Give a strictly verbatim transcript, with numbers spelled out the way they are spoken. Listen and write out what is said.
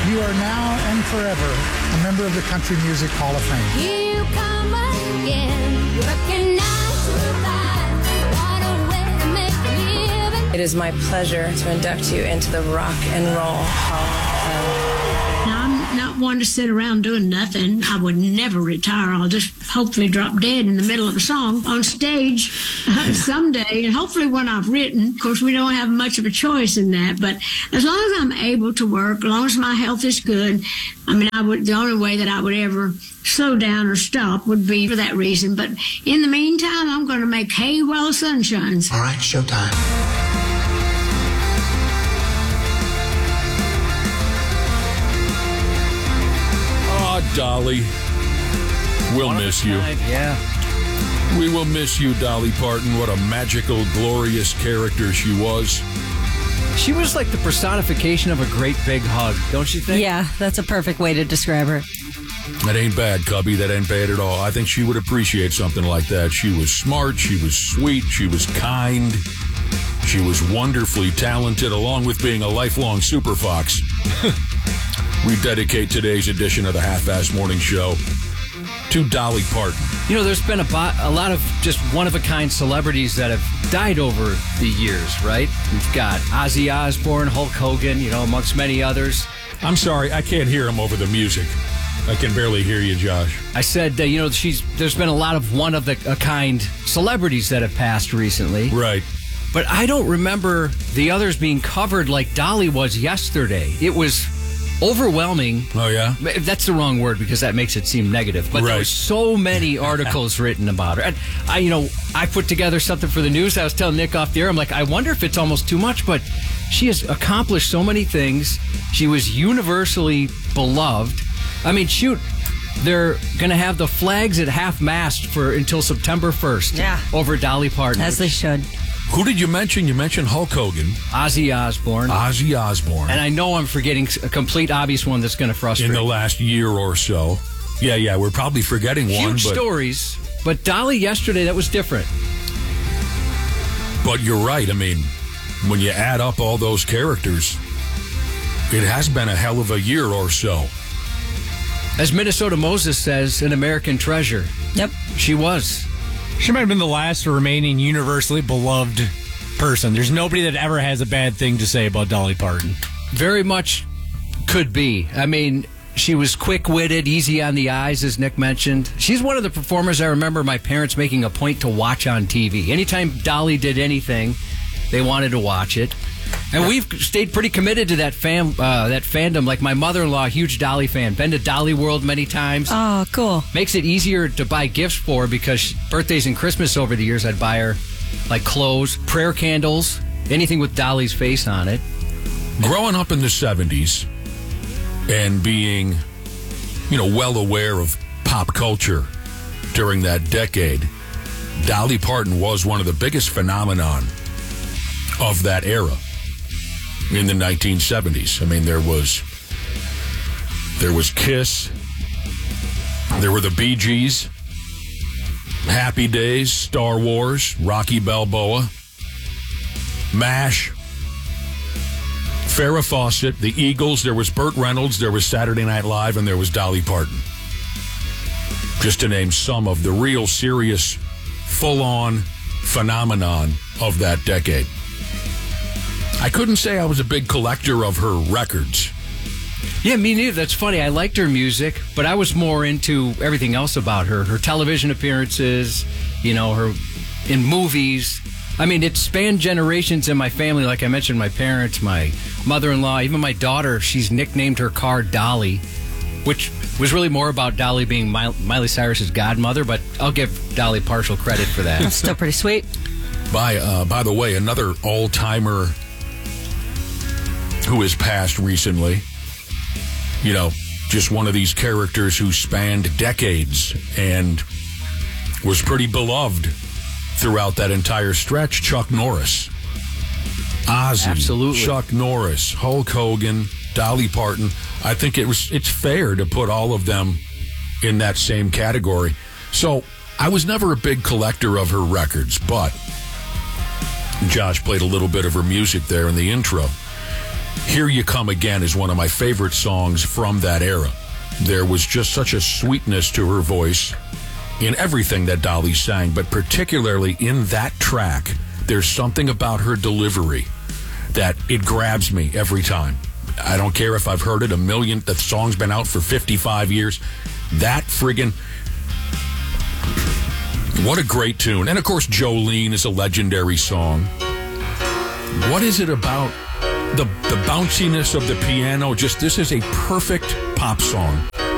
You are now and forever a member of the Country Music Hall of Fame. Here you come again, working nine to five. What a way to make a living. It is my pleasure to induct you into the Rock and Roll Hall of Fame. Now, I'm not one to sit around doing nothing. I would never retire. I'll just hopefully drop dead in the middle of a song on stage uh, someday, and hopefully when I've written. Of course, we don't have much of a choice in that, but as long as I'm able to work, as long as my health is good, I mean, I would. The only way that I would ever slow down or stop would be for that reason. But in the meantime, I'm going to make hay while the sun shines. All right, showtime. Dolly, we'll One miss you. Kind, yeah. We will miss you, Dolly Parton. What a magical, glorious character she was. She was like the personification of a great big hug, don't you think? Yeah, that's a perfect way to describe her. That ain't bad, Cubby. That ain't bad at all. I think she would appreciate something like that. She was smart. She was sweet. She was kind. She was wonderfully talented, along with being a lifelong super fox. We dedicate today's edition of the Half-Ass Morning Show to Dolly Parton. You know, there's been a, bo- a lot of just one-of-a-kind celebrities that have died over the years, right? We've got Ozzy Osbourne, Hulk Hogan, you know, amongst many others. I'm sorry, I can't hear him over the music. I can barely hear you, Josh. I said, uh, you know, she's there's been a lot of one-of-a-kind celebrities that have passed recently. Right. But I don't remember the others being covered like Dolly was yesterday. It was overwhelming. Oh, yeah? That's the wrong word because that makes it seem negative. But right. there were so many articles written about her. And I, you know, I put together something for the news. I was telling Nick off the air, I'm like, I wonder if it's almost too much, but she has accomplished so many things. She was universally beloved. I mean, shoot, they're going to have the flags at half-mast for until September first. Yeah. Over Dolly Parton. As they should. Who did you mention? You mentioned Hulk Hogan. Ozzy Osbourne. Ozzy Osbourne. And I know I'm forgetting a complete obvious one that's going to frustrate. In the last year or so. Yeah, yeah, we're probably forgetting Huge one. Huge but, stories. But Dolly yesterday, that was different. But you're right. I mean, when you add up all those characters, it has been a hell of a year or so. As Minnesota Moses says, an American treasure. Yep. She was. She might have been the last remaining universally beloved person. There's nobody that ever has a bad thing to say about Dolly Parton. Very much could be. I mean, she was quick-witted, easy on the eyes, as Nick mentioned. She's one of the performers I remember my parents making a point to watch on T V. Anytime Dolly did anything, they wanted to watch it. And we've stayed pretty committed to that fam, uh, that fandom. Like my mother-in-law, huge Dolly fan. Been to Dolly World many times. Oh, cool. Makes it easier to buy gifts for her because she, birthdays and Christmas over the years, I'd buy her like clothes, prayer candles, anything with Dolly's face on it. Growing up in the seventies and being, you know, well aware of pop culture during that decade, Dolly Parton was one of the biggest phenomenon of that era in the nineteen seventies. I mean, there was there was Kiss, there were the Bee Gees, Happy Days, Star Wars, Rocky Balboa, MASH, Farrah Fawcett, the Eagles, there was Burt Reynolds, there was Saturday Night Live, and there was Dolly Parton. Just to name some of the real serious, full-on phenomenon of that decade. I couldn't say I was a big collector of her records. Yeah, me neither. That's funny. I liked her music, but I was more into everything else about her. Her television appearances, you know, her in movies. I mean, it spanned generations in my family. Like I mentioned, my parents, my mother-in-law, even my daughter, she's nicknamed her car Dolly, which was really more about Dolly being Miley Cyrus's godmother, but I'll give Dolly partial credit for that. That's still pretty sweet. By, uh, by the way, another all-timer who has passed recently, you know, just one of these characters who spanned decades and was pretty beloved throughout that entire stretch, Chuck Norris. Ozzy, Absolutely. Chuck Norris, Hulk Hogan, Dolly Parton. I think it was it's fair to put all of them in that same category. So I was never a big collector of her records, but Josh played a little bit of her music there in the intro. Here You Come Again is one of my favorite songs from that era. There was just such a sweetness to her voice in everything that Dolly sang, but particularly in that track, there's something about her delivery that it grabs me every time. I don't care if I've heard it a million, the song's been out for fifty-five years. That friggin', what a great tune. And of course, Jolene is a legendary song. What is it about the, the bounciness of the piano? Just, this is a perfect pop song.